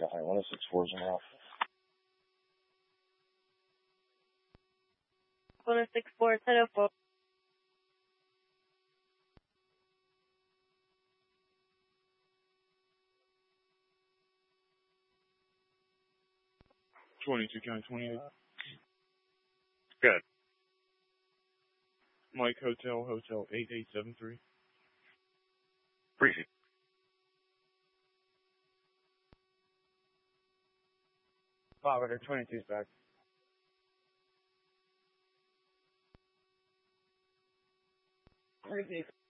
Sky 1064's in route. 1064, 1004. County 28. Good. Mike Hotel 8873. Appreciate it. 522's back. Where's the